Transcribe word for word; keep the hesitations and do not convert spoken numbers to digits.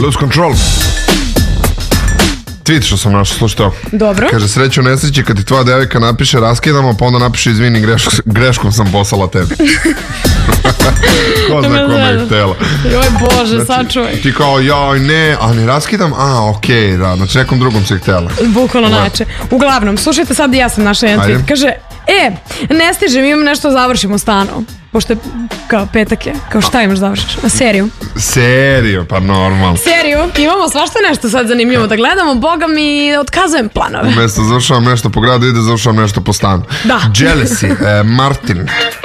Lose Control. Tweet što sam našao, slušaj to. Dobro. Kaže, sreću nesreći kad ti tvoja devojka napiše raskidamo, pa onda napiše izvini, greš, greškom sam poslala tebi. Ko zna kome je htjela. Joj Bože, sačuvaj. Ti kao, joj ne, a ne raskidam, a okej, da, znači nekom drugom si htjela. Bukvalno najče. Uglavnom, slušajte sad, ja sam našla jedan tweet. Kaže, e, ne stižem, imam nešto, završimo stanu. Pošto je kao petak je, kao šta imaš završiš? A seriju? Seriju, pa normalno. Seriju, imamo svašta nešto sad zanimljivo da gledamo, boga mi otkazujem planove. Umesto završavam nešto po gradu, ide završavam nešto po stanu. Da. Jealousy, eh, Martin.